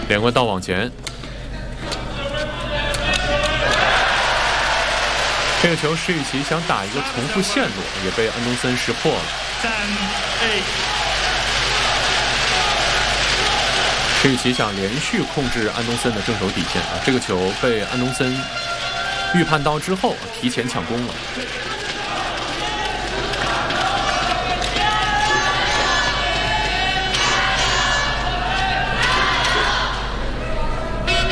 连贯道往前，这个球施雨奇想打一个重复线路，也被安东森识破了。施雨奇想连续控制安东森的正手底线啊，这个球被安东森预判到之后提前抢攻了。